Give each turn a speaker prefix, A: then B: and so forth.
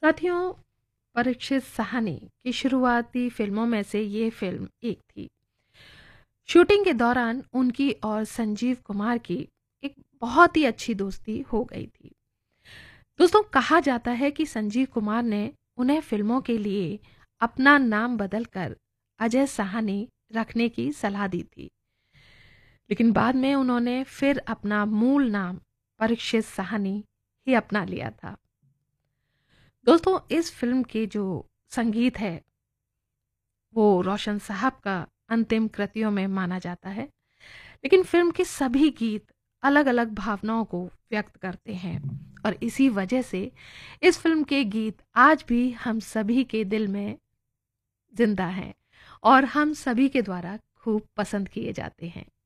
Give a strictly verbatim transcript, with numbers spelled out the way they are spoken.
A: साथियों, परीक्षित साहनी की शुरुआती फिल्मों में से ये फिल्म एक थी। शूटिंग के दौरान उनकी और संजीव कुमार की एक बहुत ही अच्छी दोस्ती हो गई थी। दोस्तों, कहा जाता है कि संजीव कुमार ने उन्हें फिल्मों के लिए अपना नाम बदलकर अजय साहनी रखने की सलाह दी थी, लेकिन बाद में उन्होंने फिर अपना मूल नाम परीक्षित साहनी ही अपना लिया था। दोस्तों, इस फिल्म के जो संगीत है वो रोशन साहब का अंतिम कृतियों में माना जाता है, लेकिन फिल्म के सभी गीत अलग-अलग भावनाओं को व्यक्त करते हैं और इसी वजह से इस फिल्म के गीत आज भी हम सभी के दिल में जिंदा हैं और हम सभी के द्वारा खूब पसंद किए जाते हैं।